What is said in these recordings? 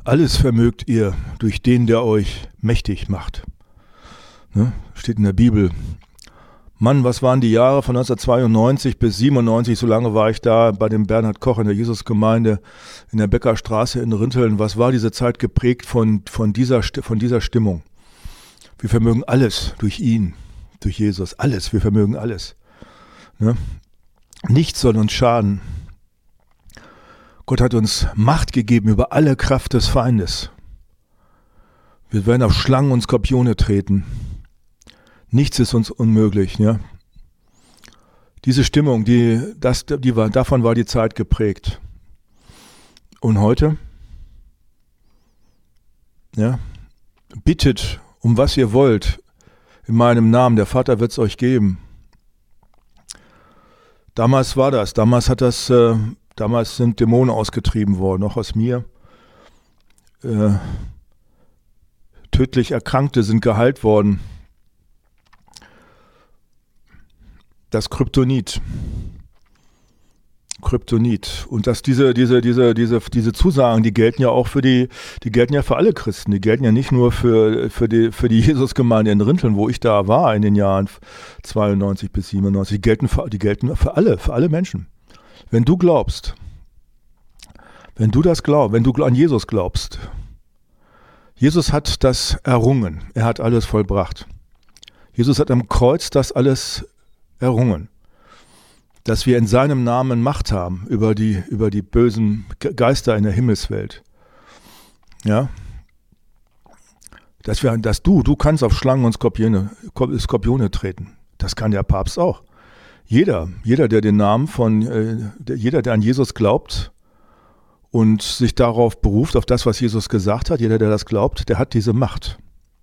Alles vermögt ihr durch den, der euch mächtig macht. Ne? Steht in der Bibel. Mann, was waren die Jahre von 1992 bis 97, so lange war ich da bei dem Bernhard Koch in der Jesusgemeinde in der Beckerstraße in Rinteln. Was war diese Zeit geprägt von dieser Stimmung? Wir vermögen alles durch ihn, durch Jesus. Alles, wir vermögen alles. Ne? Nichts soll uns schaden. Gott hat uns Macht gegeben über alle Kraft des Feindes. Wir werden auf Schlangen und Skorpione treten. Nichts ist uns unmöglich. Ja? Diese Stimmung, davon war die Zeit geprägt. Und heute? Ja? Bittet, um was ihr wollt, in meinem Namen. Der Vater wird es euch geben. Damals war das. Damals sind Dämonen ausgetrieben worden, auch aus mir. Tödlich Erkrankte sind geheilt worden. Das Kryptonit. Und dass diese Zusagen, die gelten ja auch die gelten ja für alle Christen. Die gelten ja nicht nur für die Jesusgemeinde in Rinteln, wo ich da war in den Jahren 92 bis 97. Die gelten für alle Menschen. Wenn du an Jesus glaubst, Jesus hat das errungen, er hat alles vollbracht. Jesus hat am Kreuz das alles errungen, dass wir in seinem Namen Macht haben über die bösen Geister in der Himmelswelt. Ja? Dass du kannst auf Schlangen und Skorpione treten. Das kann der Papst auch. Jeder, der den Namen jeder, der an Jesus glaubt und sich darauf beruft, auf das, was Jesus gesagt hat, jeder, der das glaubt, der hat diese Macht.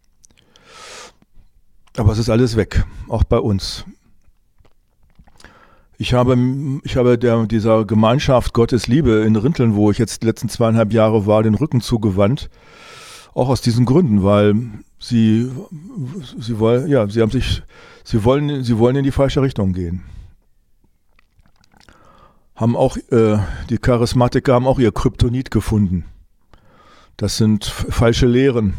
Aber es ist alles weg, auch bei uns. Ich habe dieser Gemeinschaft Gottes Liebe in Rinteln, wo ich jetzt die letzten 2,5 Jahre war, den Rücken zugewandt, auch aus diesen Gründen, weil sie wollen in die falsche Richtung gehen. Die Charismatiker haben auch ihr Kryptonit gefunden. Das sind falsche Lehren.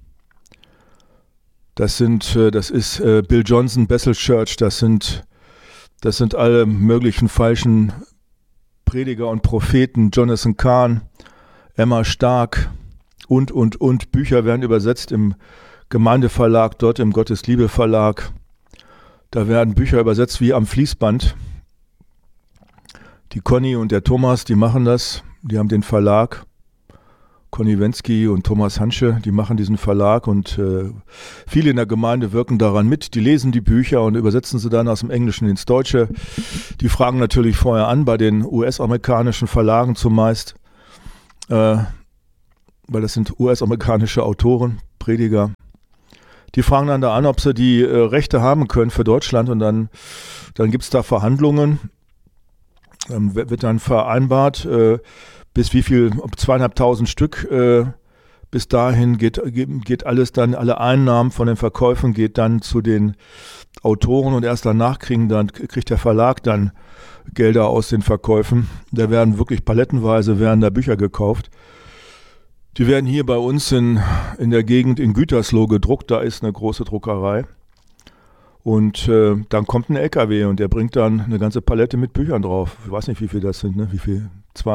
Das ist Bill Johnson, Bethel Church, das sind alle möglichen falschen Prediger und Propheten, Jonathan Cahn, Emma Stark und. Bücher werden übersetzt im Gemeindeverlag, dort im Gottesliebe Verlag. Da werden Bücher übersetzt wie am Fließband. Die Conny und der Thomas, die machen das. Die haben den Verlag. Conny Wensky und Thomas Hansche, die machen diesen Verlag und viele in der Gemeinde wirken daran mit. Die lesen die Bücher und übersetzen sie dann aus dem Englischen ins Deutsche. Die fragen natürlich vorher an, bei den US-amerikanischen Verlagen zumeist, weil das sind US-amerikanische Autoren, Prediger. Die fragen dann da an, ob sie die Rechte haben können für Deutschland und dann gibt es da Verhandlungen. Wird dann vereinbart, bis wie viel, 2.500 Stück, bis dahin geht alles dann, alle Einnahmen von den Verkäufen geht dann zu den Autoren und erst danach kriegt der Verlag dann Gelder aus den Verkäufen. Da werden wirklich palettenweise da Bücher gekauft. Die werden hier bei uns in der Gegend in Gütersloh gedruckt, da ist eine große Druckerei. Und dann kommt ein LKW und der bringt dann eine ganze Palette mit Büchern drauf. Ich weiß nicht, wie viel das sind, ne? Wie viel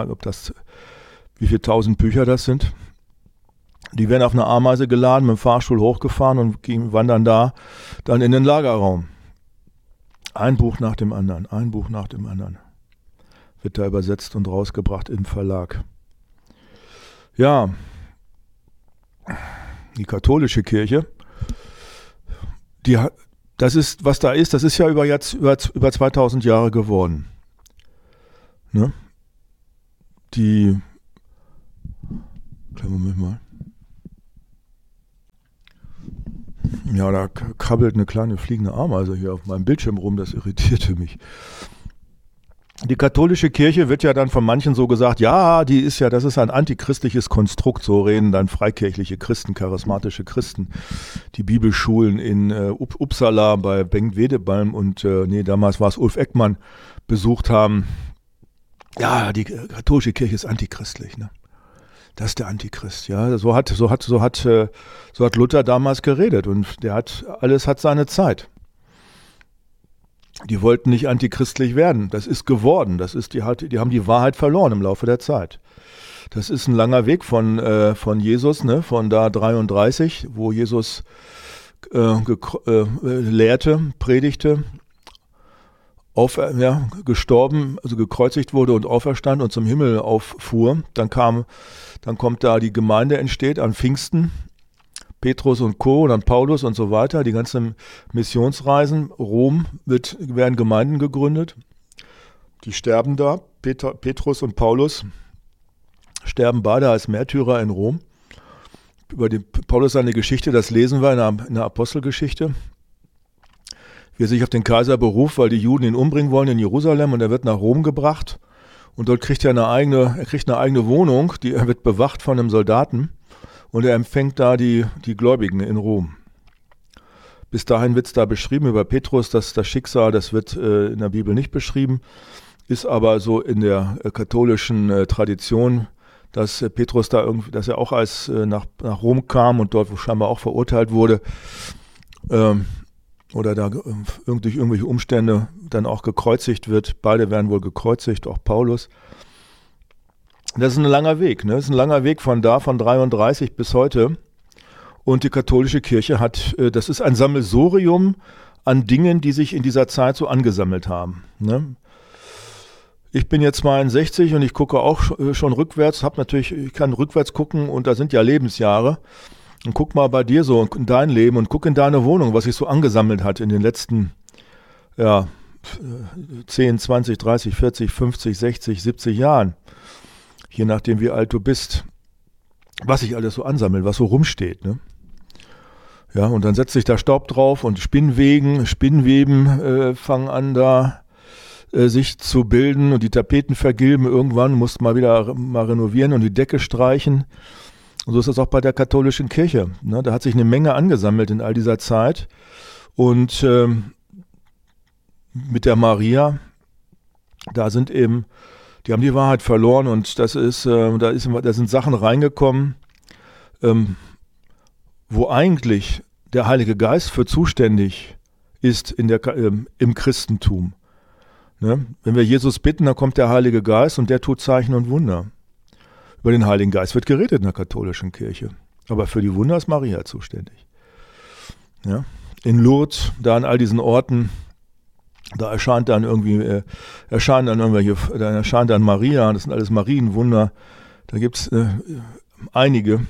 1000 Bücher das sind. Die werden auf eine Ameise geladen, mit dem Fahrstuhl hochgefahren und wandern da dann in den Lagerraum. Ein Buch nach dem anderen wird da übersetzt und rausgebracht im Verlag. Ja, die katholische Kirche, das ist ja über 2000 Jahre geworden. Ne? Kleinen Moment mal. Ja, da krabbelt eine kleine fliegende Ameise hier auf meinem Bildschirm rum, das irritierte mich. Die katholische Kirche wird ja dann von manchen so gesagt, ja, das ist ein antichristliches Konstrukt, so reden dann freikirchliche Christen, charismatische Christen, die Bibelschulen in Uppsala bei Bengt Wedebalm und damals war es Ulf Eckmann, besucht haben. Ja, die katholische Kirche ist antichristlich, ne? das ist der Antichrist. Ja, so hat Luther damals geredet und alles hat seine Zeit. Die wollten nicht antichristlich werden. Das ist geworden. Die haben die Wahrheit verloren im Laufe der Zeit. Das ist ein langer Weg von Jesus, ne, von da 33, wo Jesus lehrte, predigte, gestorben, also gekreuzigt wurde und auferstand und zum Himmel auffuhr. Dann kommt da die Gemeinde, entsteht an Pfingsten, Petrus und Co. und dann Paulus und so weiter, die ganzen Missionsreisen. Rom werden Gemeinden gegründet. Die sterben da. Petrus und Paulus sterben beide als Märtyrer in Rom. Über Paulus seine Geschichte, das lesen wir in der Apostelgeschichte. Wie er sich auf den Kaiser beruft, weil die Juden ihn umbringen wollen in Jerusalem und er wird nach Rom gebracht. Und dort kriegt er eine eigene Wohnung, er wird bewacht von einem Soldaten. Und er empfängt da die Gläubigen in Rom. Bis dahin wird es da beschrieben über Petrus, das Schicksal, das wird in der Bibel nicht beschrieben, ist aber so in der katholischen Tradition, dass Petrus dass er auch nach Rom kam und dort scheinbar auch verurteilt wurde oder da durch irgendwelche Umstände dann auch gekreuzigt wird. Beide werden wohl gekreuzigt, auch Paulus. Das ist ein langer Weg, ne? Das ist ein langer Weg von 33 bis heute. Und die katholische Kirche das ist ein Sammelsurium an Dingen, die sich in dieser Zeit so angesammelt haben, ne? Ich bin jetzt 62 und ich gucke auch schon rückwärts, ich kann rückwärts gucken und da sind ja Lebensjahre. Und guck mal bei dir so in dein Leben und guck in deine Wohnung, was sich so angesammelt hat in den letzten 10, 20, 30, 40, 50, 60, 70 Jahren. Je nachdem, wie alt du bist, was sich alles so ansammelt, was so rumsteht, ne? Ja, und dann setzt sich da Staub drauf und Spinnweben fangen an da sich zu bilden und die Tapeten vergilben. Irgendwann musst du mal renovieren und die Decke streichen. Und so ist das auch bei der katholischen Kirche, ne? Da hat sich eine Menge angesammelt in all dieser Zeit. Und mit der Maria, die haben die Wahrheit verloren und da sind Sachen reingekommen, wo eigentlich der Heilige Geist für zuständig ist im Christentum. Ne? Wenn wir Jesus bitten, dann kommt der Heilige Geist und der tut Zeichen und Wunder. Über den Heiligen Geist wird geredet in der katholischen Kirche. Aber für die Wunder ist Maria zuständig. Ja? In Lourdes, da an all diesen Orten, da erscheint dann Maria, das sind alles Marienwunder. Da gibt es einige.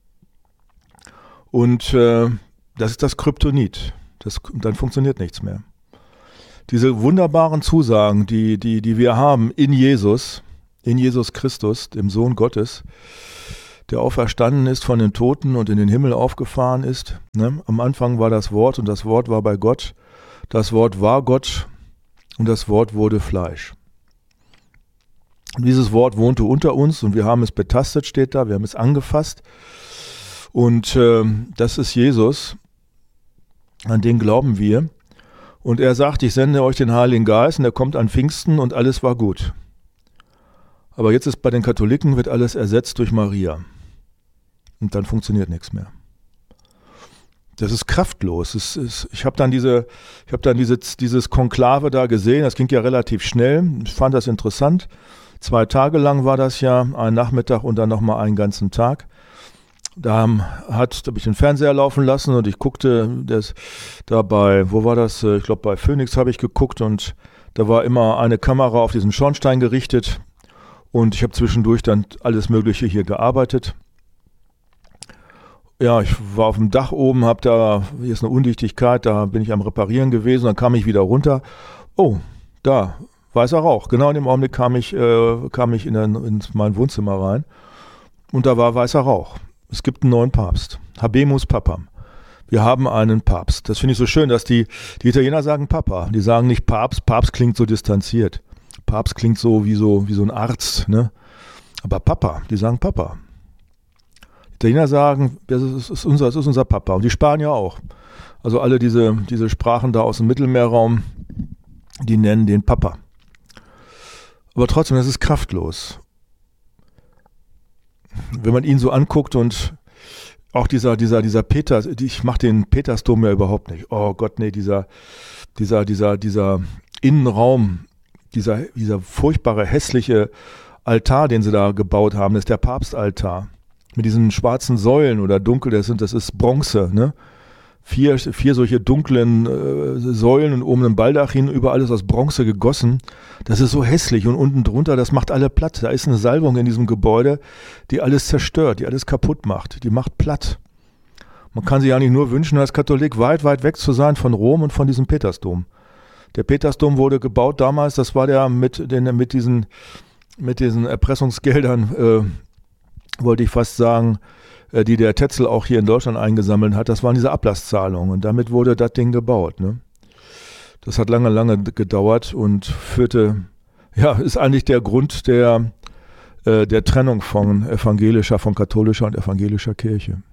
Und das ist das Kryptonit. Dann funktioniert nichts mehr. Diese wunderbaren Zusagen, die wir haben in Jesus Christus, dem Sohn Gottes, der auferstanden ist von den Toten und in den Himmel aufgefahren ist. Ne? Am Anfang war das Wort und das Wort war bei Gott. Das Wort war Gott und das Wort wurde Fleisch. Und dieses Wort wohnte unter uns und wir haben es betastet, steht da, wir haben es angefasst. Und das ist Jesus, an den glauben wir. Und er sagt, ich sende euch den Heiligen Geist und er kommt an Pfingsten und alles war gut. Aber jetzt ist bei den Katholiken wird alles ersetzt durch Maria. Und dann funktioniert nichts mehr. Das ist kraftlos. Ich habe dann dieses Konklave da gesehen, das ging ja relativ schnell. Ich fand das interessant. 2 Tage lang war das ja, ein Nachmittag und dann nochmal einen ganzen Tag. Da habe ich den Fernseher laufen lassen und ich guckte wo war das? Ich glaube bei Phoenix habe ich geguckt und da war immer eine Kamera auf diesen Schornstein gerichtet und ich habe zwischendurch dann alles Mögliche hier gearbeitet. Ja, ich war auf dem Dach oben, hier ist eine Undichtigkeit, da bin ich am Reparieren gewesen, dann kam ich wieder runter. Oh, da, weißer Rauch. Genau in dem Augenblick kam ich in mein Wohnzimmer rein und da war weißer Rauch. Es gibt einen neuen Papst. Habemus Papam. Wir haben einen Papst. Das finde ich so schön, dass die Italiener sagen Papa. Die sagen nicht Papst. Papst klingt so distanziert. Papst klingt so wie so ein Arzt, ne? Aber Papa, die sagen Papa. Die Italiener sagen, das ist unser Papa. Und die Spanier auch. Also alle diese Sprachen da aus dem Mittelmeerraum, die nennen den Papa. Aber trotzdem, das ist kraftlos. wenn man ihn so anguckt und auch dieser Peter, ich mache den Petersdom ja überhaupt nicht. Oh Gott, nee, dieser Innenraum, dieser furchtbare, hässliche Altar, den sie da gebaut haben, das ist der Papstaltar. Mit diesen schwarzen Säulen oder dunkel, das ist Bronze, ne? Vier solche dunklen Säulen und oben ein Baldachin, über alles aus Bronze gegossen. Das ist so hässlich und unten drunter, das macht alle platt. Da ist eine Salbung in diesem Gebäude, die alles zerstört, die alles kaputt macht. Die macht platt. Man kann sich eigentlich nur wünschen, als Katholik weit, weit weg zu sein von Rom und von diesem Petersdom. Der Petersdom wurde gebaut damals, das war der mit diesen Erpressungsgeldern, wollte ich fast sagen, die der Tetzel auch hier in Deutschland eingesammelt hat, das waren diese Ablasszahlungen und damit wurde das Ding gebaut. Ne? Das hat lange, lange gedauert und ist eigentlich der Grund der Trennung von katholischer und evangelischer Kirche.